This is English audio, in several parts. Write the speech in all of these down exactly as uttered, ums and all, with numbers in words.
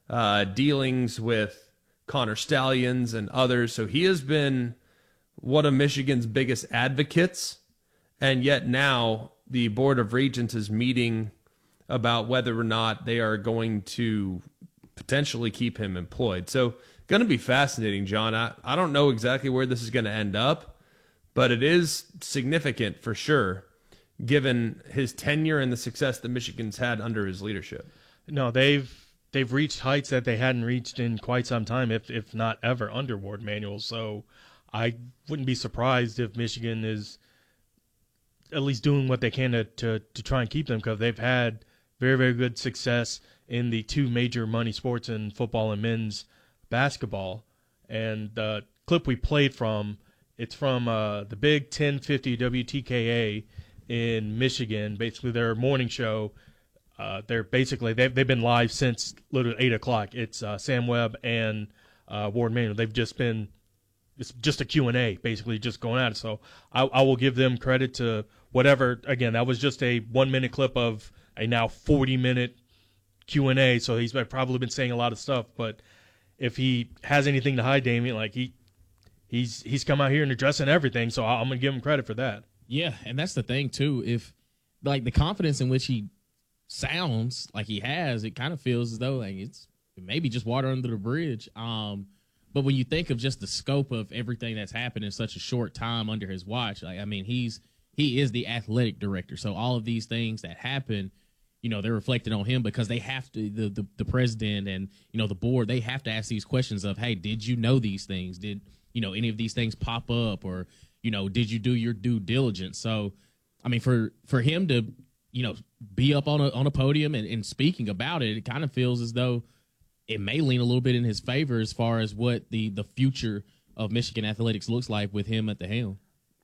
uh, dealings with Connor Stallions and others. So he has been one of Michigan's biggest advocates, and yet now the Board of Regents is meeting about whether or not they are going to potentially keep him employed. So going to be fascinating, John. I, I don't know exactly where this is going to end up, but it is significant for sure, given his tenure and the success that Michigan's had under his leadership. No, they've they've reached heights that they hadn't reached in quite some time, if if not ever, under Warde Manuel. So I wouldn't be surprised if Michigan is at least doing what they can to to, to try and keep them, because they've had very, very good success in the two major money sports in football and men's basketball. And the clip we played from, it's from uh, the Big ten fifty W T K A in Michigan, basically their morning show. Uh, they're basically, they've, they've been live since literally eight o'clock. It's uh, Sam Webb and uh, Warde Manuel. They've just been, it's just a Q and A, basically just going at it. So I, I will give them credit to whatever. Again, that was just a one-minute clip of a now forty-minute Q and A, so he's probably been saying a lot of stuff. But if he has anything to hide, Damien, like he he's he's come out here and addressing everything, so I'm going to give him credit for that. Yeah, and that's the thing, too. If, like, the confidence in which he sounds like he has, it kind of feels as though, like, it's maybe just water under the bridge. Um, but when you think of just the scope of everything that's happened in such a short time under his watch, like, I mean, he's he is the athletic director. So all of these things that happen, you know, they're reflected on him, because they have to, the, the, the president and, you know, the board, they have to ask these questions of, hey, did you know these things? Did, you know, any of these things pop up? Or, you know, did you do your due diligence? So, I mean, for, for him to, you know, be up on a, on a podium and, and speaking about it, it kind of feels as though it may lean a little bit in his favor as far as what the, the future of Michigan athletics looks like with him at the helm.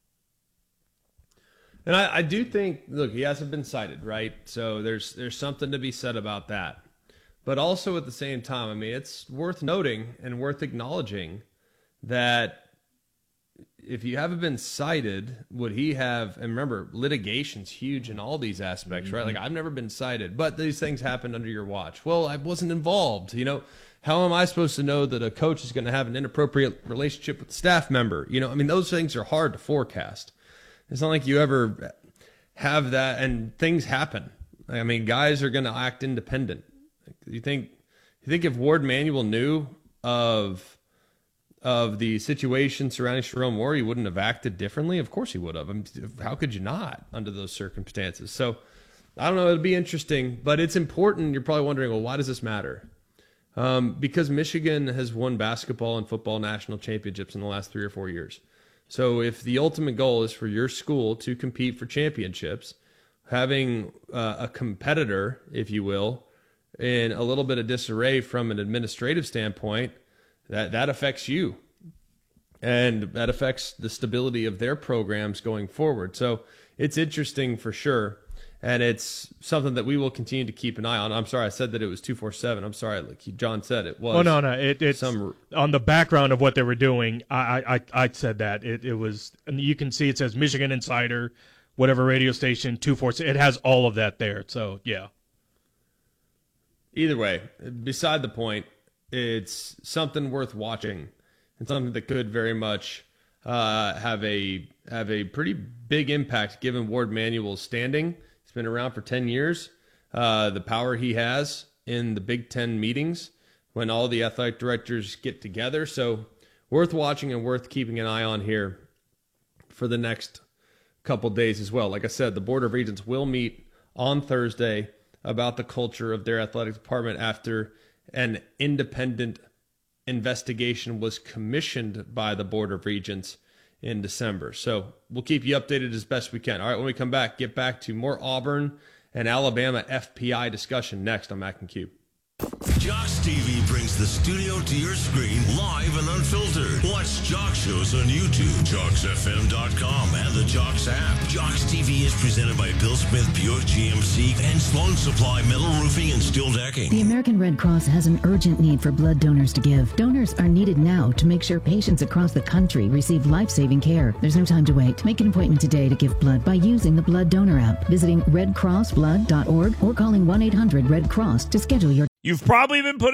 And I, I do think, look, he hasn't been cited, right? So there's there's something to be said about that. But also at the same time, I mean, it's worth noting and worth acknowledging that if you haven't been cited, would he have, and remember, litigation's huge in all these aspects, right? Like, I've never been cited, but these things happened under your watch. Well, I wasn't involved. You know, how am I supposed to know that a coach is going to have an inappropriate relationship with a staff member? You know, I mean, those things are hard to forecast. It's not like you ever have that, and things happen. I mean, guys are going to act independent. You think, you think if Warde Manuel knew of of the situation surrounding Sherrone Moore, he wouldn't have acted differently? Of course he would have. I mean, how could you not under those circumstances? So I don't know. It'll be interesting, but it's important. You're probably wondering, well, why does this matter? Um, because Michigan has won basketball and football national championships in the last three or four years. So if the ultimate goal is for your school to compete for championships, having uh, a competitor, if you will, in a little bit of disarray from an administrative standpoint, that, that affects you. And that affects the stability of their programs going forward. So it's interesting for sure. And it's something that we will continue to keep an eye on. I'm sorry, I said that it was two forty-seven. I'm sorry, like John said it was. Oh, no, no. It, it's some... on the background of what they were doing. I, I, I said that. It, it was, and you can see it says Michigan Insider, whatever radio station, two forty-seven. It has all of that there. So, yeah. Either way, beside the point, it's something worth watching and something that could very much uh, have a have a pretty big impact given Warde Manuel's standing. He's been around for ten years. Uh, the power he has in the Big Ten meetings when all the athletic directors get together. So worth watching and worth keeping an eye on here for the next couple days as well. Like I said, the Board of Regents will meet on Thursday about the culture of their athletic department after an independent investigation was commissioned by the Board of Regents in December. So we'll keep you updated as best we can. All right, when we come back, get back to more Auburn and Alabama F P I discussion next on Mac and Cube. Jocks T V brings the studio to your screen live and unfiltered. Watch Jock shows on YouTube, jocks f m dot com, and the Jocks app. Jocks T V is presented by Bill Smith Buick G M C and Sloan Supply Metal Roofing and Steel Decking. The American Red Cross has an urgent need for blood donors to give. Donors are needed now to make sure patients across the country receive life-saving care. There's no time to wait. Make an appointment today to give blood by using the Blood Donor app, visiting red cross blood dot org or calling one eight hundred red cross to schedule your You've probably been put